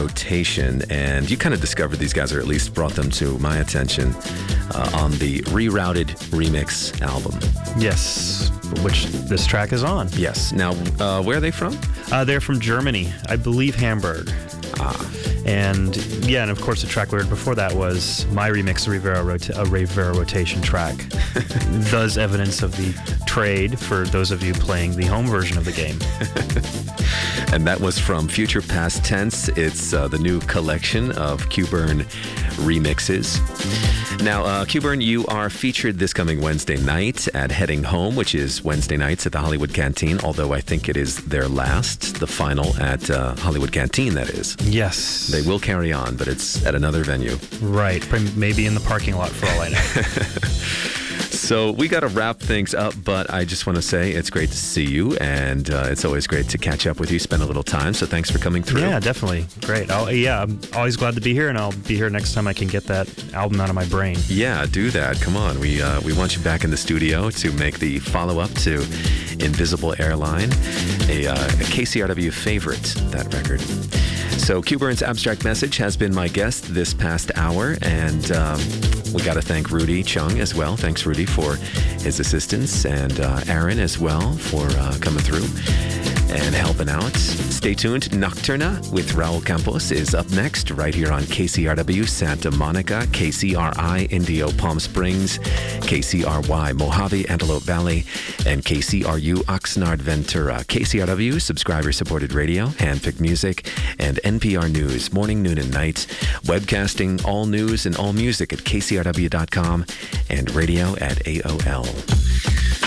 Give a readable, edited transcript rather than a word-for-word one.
Rotation, and you kind of discovered these guys, or at least brought them to my attention on the Rerouted Remix album. Yes, which this track is on. Yes. Now, where are they from? They're from Germany, I believe Hamburg. And yeah, and of course the track we heard before that was my remix, a Rivera Rotation track. Thus evidence of the trade for those of you playing the home version of the game. And that was from Future Past Tense. It's the new collection of Q-Burn remixes. Now, Q-Burn, you are featured this coming Wednesday night at Heading Home, which is Wednesday nights at the Hollywood Canteen, although I think it is their last, the final at Hollywood Canteen, that is. Yes. They will carry on, but it's at another venue. Right. Maybe in the parking lot for all I know. So we got to wrap things up, but I just want to say it's great to see you, and it's always great to catch up with you, spend a little time. So thanks for coming through. Yeah, definitely. Great. I'm always glad to be here, and I'll be here next time I can get that album out of my brain. Yeah, do that. Come on. We want you back in the studio to make the follow-up to Invisible Airline, a KCRW favorite, that record. So Q-Burn's Abstract Message has been my guest this past hour, and we got to thank Rudy Chung as well. Thanks, Rudy, for his assistance, and Aaron as well for coming through and helping out. Stay tuned. Nocturna with Raul Campos is up next right here on KCRW Santa Monica, KCRI Indio Palm Springs, KCRY Mojave Antelope Valley, and KCRU Oxnard Ventura. KCRW, subscriber-supported radio, handpicked music, and NPR News, morning, noon, and night. Webcasting all news and all music at kcrw.com and radio at AOL.